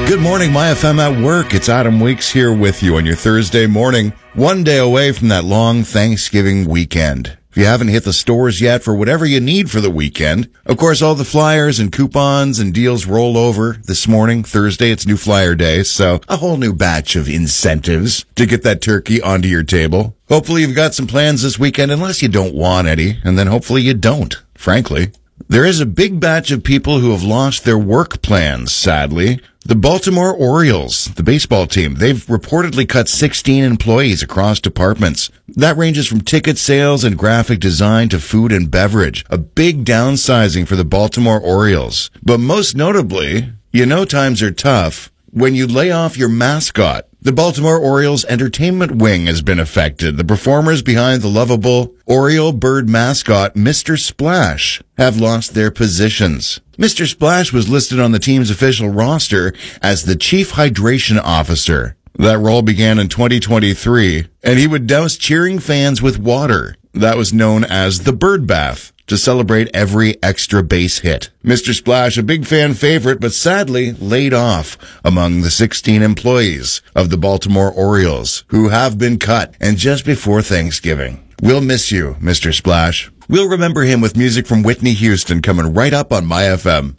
Good morning, My FM at Work. It's Adam Weeks here with you on your Thursday morning, one day away from that long Thanksgiving weekend. If you haven't hit the stores yet for whatever you need for the weekend, of course, all the flyers and coupons and deals roll over this morning, Thursday. It's New Flyer Day, so a whole new batch of incentives to get that turkey onto your table. Hopefully you've got some plans this weekend, unless you don't want any, and then hopefully you don't, frankly. There is a big batch of people who have lost their work plans, sadly. The Baltimore Orioles, the baseball team, they've reportedly cut 16 employees across departments. That ranges from ticket sales and graphic design to food and beverage. A big downsizing for the Baltimore Orioles. But most notably, you know times are tough when you lay off your mascot. The Baltimore Orioles entertainment wing has been affected. The performers behind the lovable Oriole bird mascot, Mr. Splash, have lost their positions. Mr. Splash was listed on the team's official roster as the Chief Hydration Officer. That role began in 2023, and he would douse cheering fans with water. That was known as the Bird Bath, to celebrate every extra base hit. Mr. Splash, a big fan favorite, but sadly laid off among the 16 employees of the Baltimore Orioles who have been cut, and just before Thanksgiving. We'll miss you, Mr. Splash. We'll remember him with music from Whitney Houston coming right up on My FM.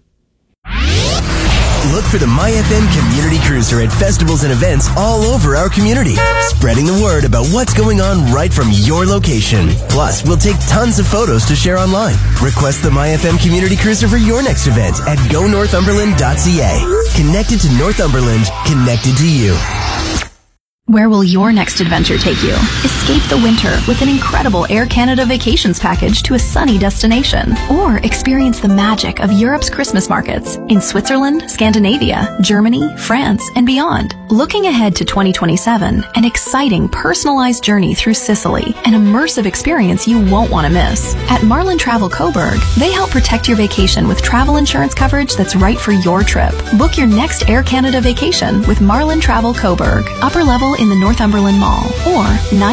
Look for the My FM Community Cruiser at festivals and events all over our community, spreading the word about what's going on right from your location. Plus, we'll take tons of photos to share online. Request the My FM Community Cruiser for your next event at gonorthumberland.ca. Connected to Northumberland, connected to you. Where will your next adventure take you? Escape the winter with an incredible Air Canada vacations package to a sunny destination. Or experience the magic of Europe's Christmas markets in Switzerland, Scandinavia, Germany, France, and beyond. Looking ahead to 2027, an exciting, personalized journey through Sicily, an immersive experience you won't want to miss. At Marlin Travel Coburg, they help protect your vacation with travel insurance coverage that's right for your trip. Book your next Air Canada vacation with Marlin Travel Coburg, upper level in the Northumberland Mall, or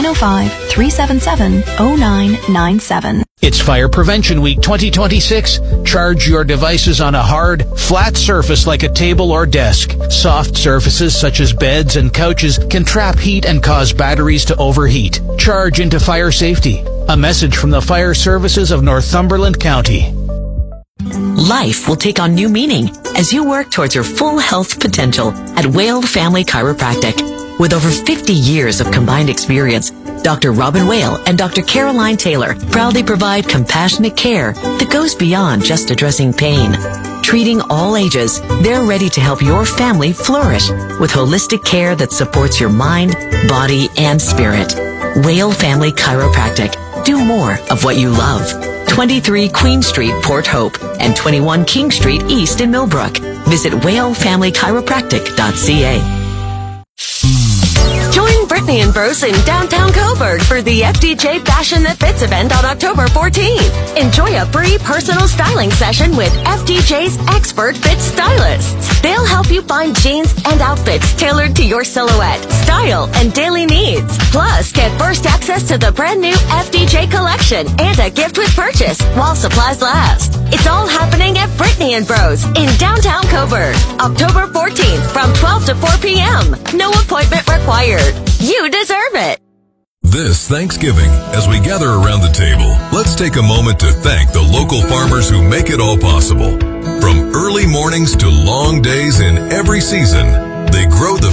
905-377-0997. It's Fire Prevention Week 2026. Charge your devices on a hard, flat surface like a table or desk. Soft surfaces such as beds and couches can trap heat and cause batteries to overheat. Charge into fire safety. A message from the Fire Services of Northumberland County. Life will take on new meaning as you work towards your full health potential at Whale Family Chiropractic. With over 50 years of combined experience, Dr. Robin Whale and Dr. Caroline Taylor proudly provide compassionate care that goes beyond just addressing pain. Treating all ages, they're ready to help your family flourish with holistic care that supports your mind, body, and spirit. Whale Family Chiropractic. Do more of what you love. 23 Queen Street, Port Hope, and 21 King Street East in Millbrook. Visit whalefamilychiropractic.ca. Join Brittany and Bros in downtown Coburg for the FDJ Fashion That Fits event on October 14th. Enjoy a free personal styling session with FDJ's expert fit stylists. They'll help you find jeans and outfits tailored to your silhouette, style, and daily needs. Plus, get first access to the brand new FDJ collection and a gift with purchase while supplies last. It's all happening at Brittany and Bros in downtown Coburg, October 14th from 12 to 4 p.m. No appointment required. You deserve it. This Thanksgiving, as we gather around the table, let's take a moment to thank the local farmers who make it all possible. From early mornings to long days in every season, they grow the